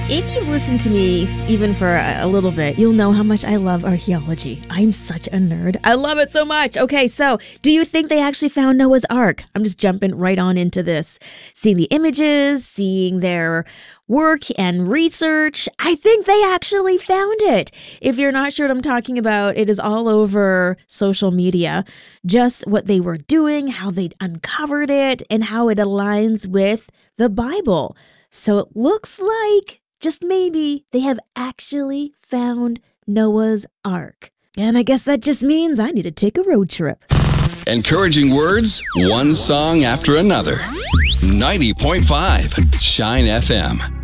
If you've listened to me even for a little bit, you'll know how much I love archaeology. I'm such a nerd. I love it so much. Okay, so do you think they actually found Noah's Ark? I'm just jumping right on into this. Seeing the images, seeing their work and research, I think they actually found it. If you're not sure what I'm talking about, it is all over social media. Just what they were doing, how they'd uncovered it, and how it aligns with the Bible. So it looks like, just maybe, they have actually found Noah's Ark. And I guess that just means I need to take a road trip. Encouraging words, one song after another. 90.5 Shine FM.